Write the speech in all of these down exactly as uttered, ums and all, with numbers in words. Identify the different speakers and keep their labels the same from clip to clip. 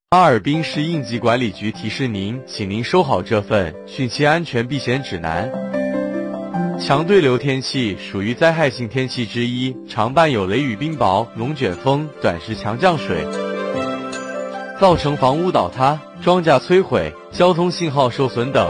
Speaker 1: 哈尔滨市应急管理局提示您，请您收好这份汛期安全避险指南。强对流天气属于灾害性天气之一，常伴有雷雨、冰雹、龙卷风、短时强降水，造成房屋倒塌、庄稼摧毁、交通信号受损等。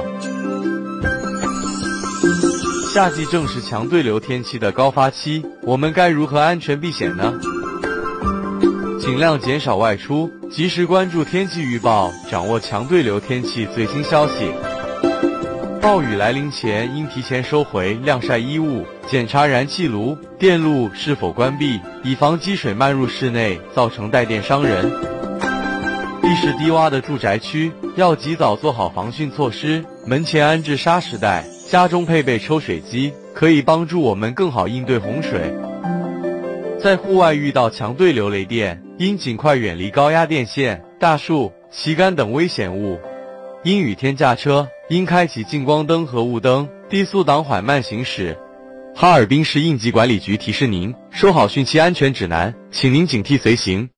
Speaker 1: 夏季正是强对流天气的高发期，我们该如何安全避险呢？尽量减少外出，及时关注天气预报，掌握强对流天气最新消息。暴雨来临前，应提前收回晾晒衣物，检查燃气炉、电路是否关闭，以防积水漫入室内，造成带电伤人。地势低洼的住宅区要及早做好防汛措施，门前安置沙石带，家中配备抽水机，可以帮助我们更好应对洪水。在户外遇到强对流雷电，应尽快远离高压电线、大树、旗杆等危险物。阴雨天驾车，应开启近光灯和雾灯，低速档缓慢行驶。哈尔滨市应急管理局提示您，收好汛期安全指南，请您警惕随行。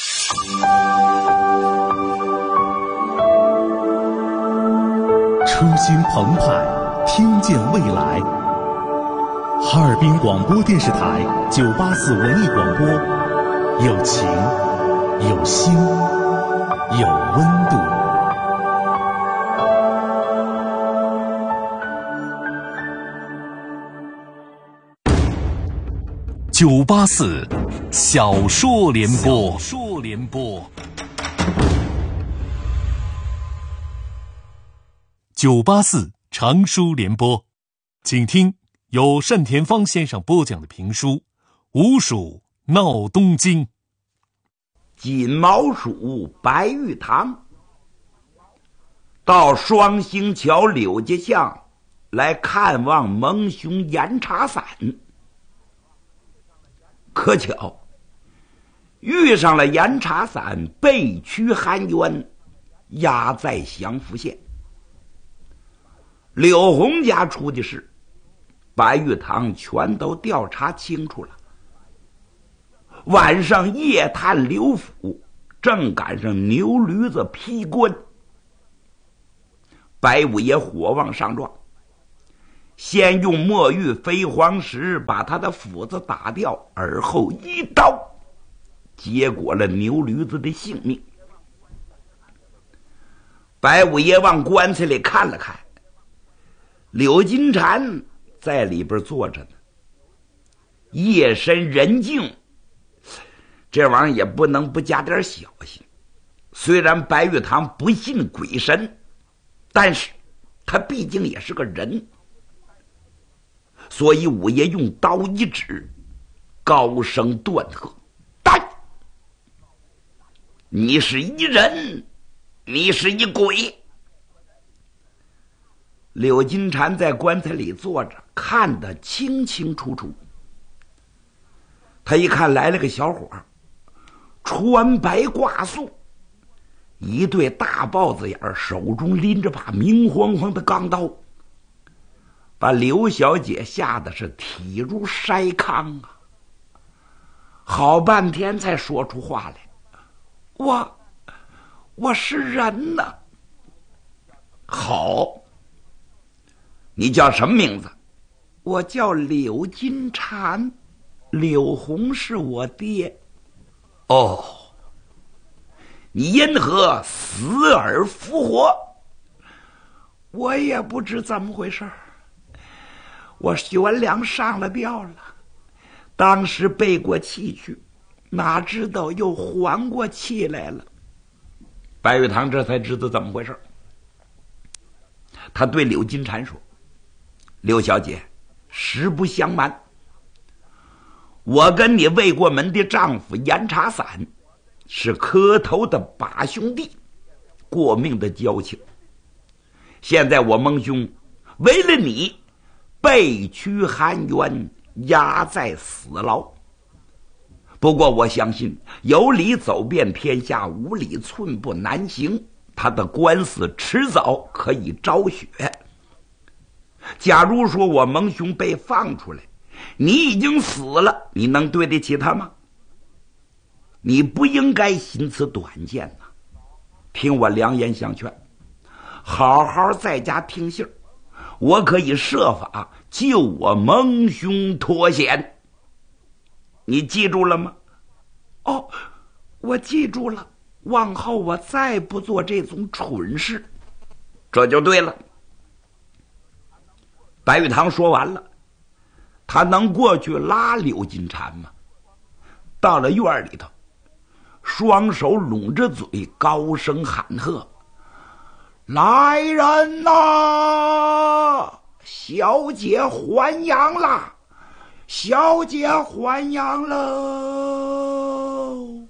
Speaker 2: 初心澎湃，听见未来。哈尔滨广播电视台九八四文艺广播，有情，有心，有温度。九八四小说联播，小说联播。九八四长书联播，请听由单田芳先生播讲的评书《吴蜀闹东京》。
Speaker 3: 金毛鼠白玉堂到双星桥柳家巷来看望蒙兄严查伞，可巧遇上了严查伞被驱含冤，押在祥符县。柳红家出的事，白玉堂全都调查清楚了。晚上夜探刘府，正赶上牛驴子劈棺，白五爷火往上撞，先用墨玉飞黄石把他的斧子打掉，而后一刀结果了牛驴子的性命。白五爷往棺材里看了看，柳金蝉在里边坐着呢。夜深人静，这玩意儿也不能不加点小心。虽然白玉堂不信鬼神，但是他毕竟也是个人，所以五爷用刀一指，高声断喝：“来！你是一人，你是一鬼！”柳金蝉在棺材里坐着，看得清清楚楚。他一看来了个小伙，穿白挂素，一对大豹子眼，手中拎着把明晃晃的钢刀，把刘小姐吓得是体如筛糠啊！好半天才说出话来：“我我是人呐。”好，你叫什么名字？我叫柳金蝉，柳红是我爹。哦，你因何死而复活？我也不知怎么回事，我悬梁上了吊了，当时背过气去，哪知道又还过气来了。白玉堂这才知道怎么回事。他对柳金蝉说：“刘小姐，实不相瞒，我跟你未过门的丈夫严查伞是磕头的把兄弟，过命的交情。现在我蒙兄为了你被驱含冤，押在死牢。不过我相信有理走遍天下，无理寸步难行，他的官司迟早可以昭雪。假如说我蒙兄被放出来，你已经死了，你能对得起他吗？你不应该心此短见呐。 听我良言相劝，好好在家听信儿，我可以设法救我蒙兄脱险。你记住了吗？哦，我记住了，往后我再不做这种蠢事，这就对了。白玉堂说完了，他能过去拉柳金蝉吗？到了院里头，双手拢着嘴，高声喊喝：“来人呐！小姐还阳啦！小姐还阳喽！”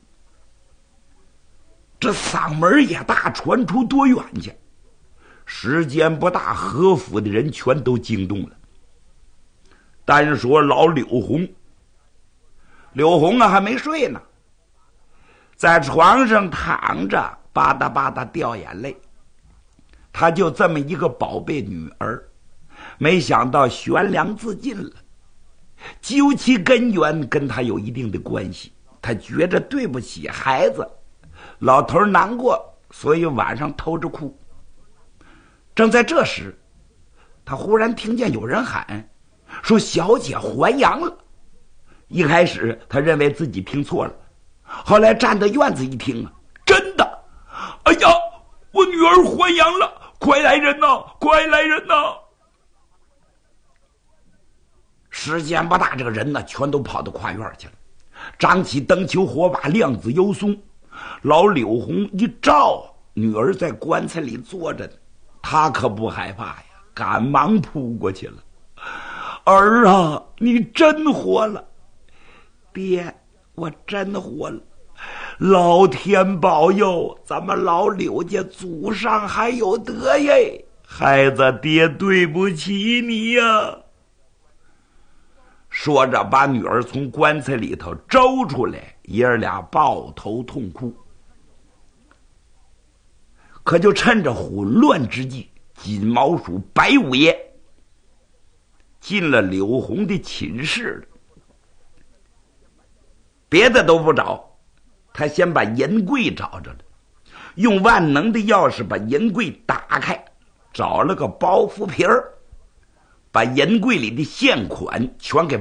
Speaker 3: 这嗓门也大，传出多远去？时间不大，何府的人全都惊动了。单说老柳红，柳红啊还没睡呢，在床上躺着，吧嗒吧嗒掉眼泪。她就这么一个宝贝女儿，没想到悬梁自尽了。究其根源，跟她有一定的关系。她觉着对不起孩子，老头难过，所以晚上偷着哭。正在这时，他忽然听见有人喊说：“小姐还阳了。”一开始他认为自己听错了，后来站到院子一听啊，真的！哎呀，我女儿还阳了！快来人呐！快来人呐！时间不大，这个人呢全都跑到跨院去了，张起灯球火把，亮子幽松。老柳红一照，女儿在棺材里坐着呢，他可不害怕呀，赶忙扑过去了。儿啊，你真活了！爹，我真活了！老天保佑，咱们老柳家祖上还有德耶！孩子，爹对不起你呀！说着，把女儿从棺材里头周出来，爷儿俩抱头痛哭。可就趁着混乱之际，金毛鼠白五爷进了柳红的寝室了。别的都不找，他先把银柜找着了，用万能的钥匙把银柜打开，找了个包袱皮儿，把银柜里的现款全给